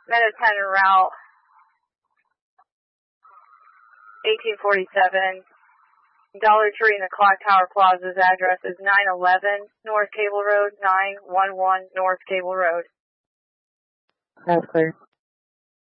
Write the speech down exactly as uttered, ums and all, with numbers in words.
Minute ten en route. eighteen forty-seven. Dollar Tree in the Clock Tower Plaza's address is nine eleven North Cable Road, nine one one North Cable Road. That's clear.